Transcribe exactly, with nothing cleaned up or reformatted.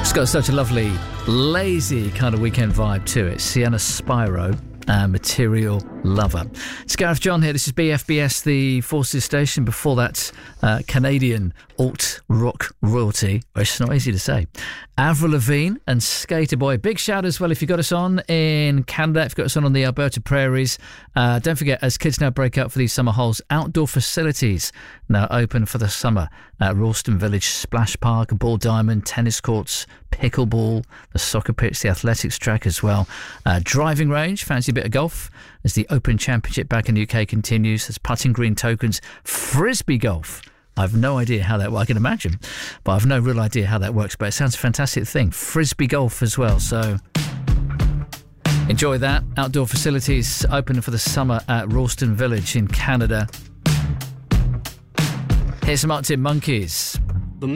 It's got such a lovely, lazy kind of weekend vibe to it. Sienna Spyro and Material Lover. It's Gareth John here. This is B F B S, the Forces Station. Before that, uh, Canadian alt rock royalty. It's not easy to say. Avril Lavigne and Skater Boy. Big shout as well if you got us on in Canada, if you got us on on the Alberta prairies. Uh, don't forget, as kids now break out for these summer holes, outdoor facilities now open for the summer at Ralston Village Splash Park, Ball Diamond, tennis courts, pickleball, the soccer pitch, the athletics track as well. Uh, driving range, fancy a bit of golf as the Open Championship back in the U K continues. There's putting green tokens, frisbee golf. I've no idea how that works. I can imagine, but I've no real idea how that works. But it sounds a fantastic thing. Frisbee golf as well. So enjoy that. Outdoor facilities open for the summer at Ralston Village in Canada. Here's some Arctic Monkeys.